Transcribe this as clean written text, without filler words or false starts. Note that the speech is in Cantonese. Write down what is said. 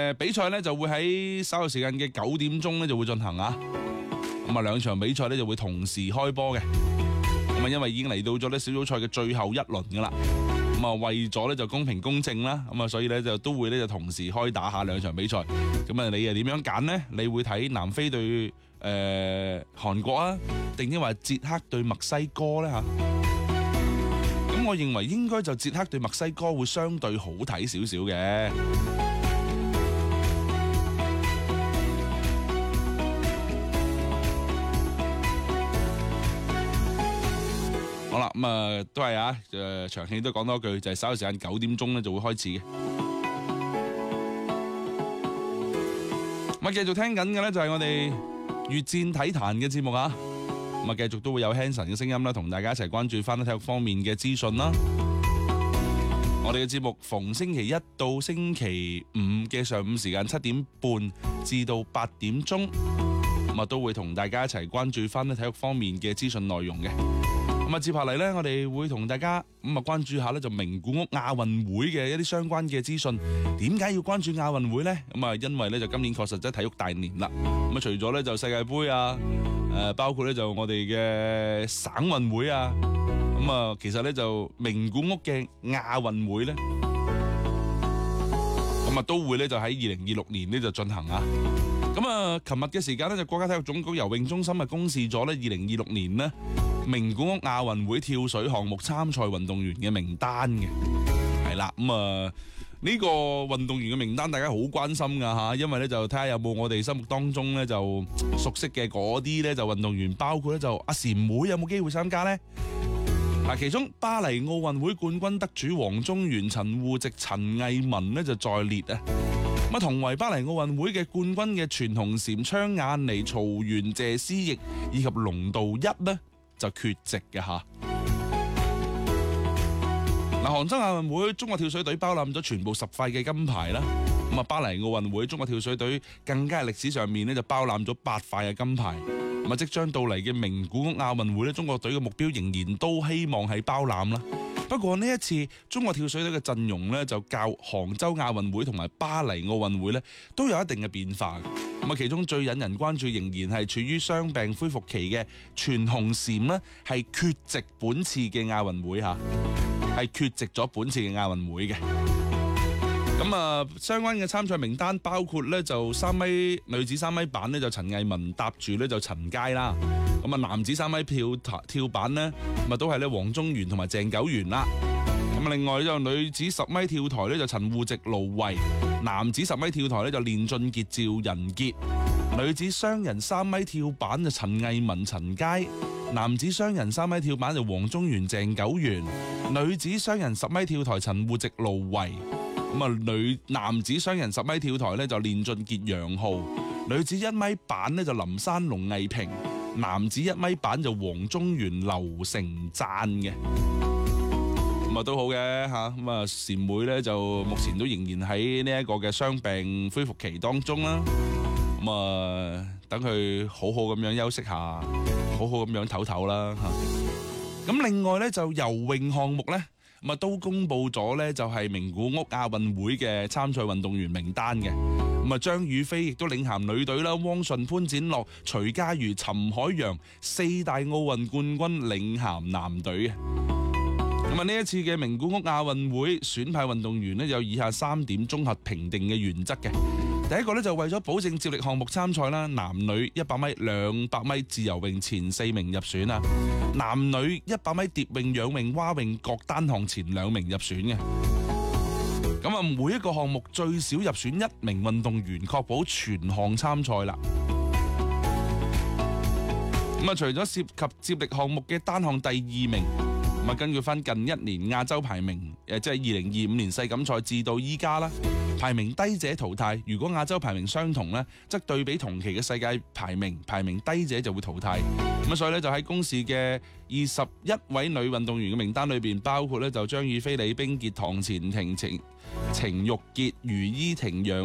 比賽咧就會喺稍後時間嘅9點鐘咧就會進行啊。咁啊兩場比賽咧就會同時開波嘅。咁啊因為已經嚟到咗咧小組賽嘅最後一輪噶啦。咁啊為咗咧就公平公正啦，咁啊所以咧就都會咧就同時開打下兩場比賽。咁啊你又點樣揀呢？你會睇南非對韓國啊，定抑或捷克對墨西哥呢？吓？咁我認為應該就捷克對墨西哥會相對好睇少少嘅。好啦，咁啊都係啊，長氣都講多句，就係稍後時間9點鐘咧就會開始嘅。咁啊繼續聽緊嘅咧就係我哋越戰體壇嘅節目啊。咁啊繼續都會有 Hanson 嘅聲音啦，同大家一齊關注翻體育方面嘅資訊啦。我哋嘅節目逢星期一到星期五嘅上午時間7點半至到8點鐘，咁啊都會同大家一齊關注翻體育方面嘅資訊內容嘅。咁啊，接下嚟咧，我哋會同大家關注下咧，就名古屋亞運會嘅一啲相關嘅資訊。點解要關注亞運會呢？咁啊，因為咧就今年確實真係體育大年啦。咁啊，除咗咧就世界盃啊，包括咧就我哋嘅省運會啊，咁啊，其實咧就名古屋嘅亞運會咧，咁啊都會咧就喺2026年呢就進行啊。咁啊，琴日嘅時間咧就國家體育總局游泳中心啊公示咗咧2026年呢名古屋亞運會跳水項目參賽運動員嘅名單嘅，係啦，咁啊呢個運動員嘅名單大家好關心噶吓，因為咧就睇下有冇我哋心目當中咧就熟悉嘅嗰啲咧就運動員，包括咧就阿嬋妹有冇機會參加呢？嗱，其中巴黎奧運會冠軍得主黃宗元、陳芋汐、陳藝文呢就在列啊。咁同為巴黎奧運會嘅冠軍嘅全紅嬋、昌雅妮、曹緣、謝思逸以及龍道一呢就缺席嘅吓。嗱，杭州亞運會中國跳水隊包攬咗全部10塊嘅金牌啦。咁啊，巴黎奧運會中國跳水隊更加係歷史上面咧就包攬咗8塊嘅金牌。咁啊，即將到嚟嘅名古屋亞運會咧，中國隊嘅目標仍然都希望係包攬啦。不過呢一次中國跳水隊嘅陣容咧就較杭州亞運會同埋巴黎奧運會咧都有一定嘅變化。咁啊，其中最引人關注仍然係處於傷病恢復期嘅全紅嬋呢係缺席本次嘅亞運會吓，係缺席咗本次嘅亞運會嘅。咁啊，相關嘅參賽名單包括咧就女子3米板咧就陳藝文搭住咧就陳佳啦。咁啊，男子3米跳板呢咁啊都係咧黃宗元同埋鄭九元啦。咁另外就女子10米跳台咧就陳芋汐、盧慧，男子10米跳台咧就練俊傑、趙仁傑，女子雙人3米跳板就陳藝文、陳佳，男子雙人3米跳板就黃宗元、鄭九元，女子雙人10米跳台陳芋汐、盧慧。咁啊，男子雙人10米跳台咧就練俊傑、楊浩，女子1米板咧就林山龍、魏平，男子1米板就黃宗元、劉成贊嘅。咁啊都好嘅吓，咁啊嬋妹咧就目前都仍然喺呢一個嘅傷病恢復期當中啦。咁啊等佢好好咁樣休息下，好好咁樣唞唞啦吓。咁另外咧就游泳項目咧，咁啊都公布咗咧就係名古屋亞運會嘅參賽運動員名單嘅。咁啊張雨霏亦都領銜女隊啦，汪順、潘展樂、徐嘉餘、陳海洋4大奧運冠軍領銜男隊嘅。咁啊呢一次嘅名古屋亞運會選派運動員呢，有以下3點綜合評定嘅原則嘅。第一個呢，就為咗保證接力項目參賽啦，男女100米、200米自由泳前4名入選啊，男女100米蝶泳、仰泳、蛙泳各單項前2名入選嘅。咁啊每一個項目最少入選1名運動員，確保全項參賽啦。咁啊除咗涉及接力項目嘅單項第2名，咁啊根據翻近1年亞洲排名，即係2025年世錦賽至到依家啦，排名低者淘汰。如果亞洲排名相同呢，則對比同期嘅世界排名低者就會淘汰。咁所以咧就喺公示嘅21位女運動員嘅名單裏邊，包括咧就張雨霏、李冰潔、唐前婷、程玉潔、余依婷、楊